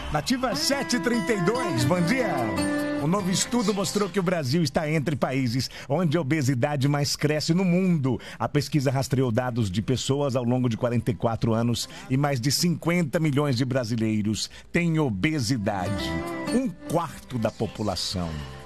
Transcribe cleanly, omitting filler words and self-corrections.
Nativa 732, bom dia. Um novo estudo mostrou que o Brasil está entre países onde a obesidade mais cresce no mundo. A pesquisa rastreou dados de pessoas ao longo de 44 anos e mais de 50 milhões de brasileiros têm obesidade. Um quarto da população.